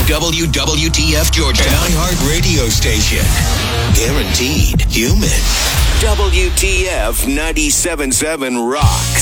WWTF Georgia, an iHeart radio station. Guaranteed human. WTF 97.7 Rock.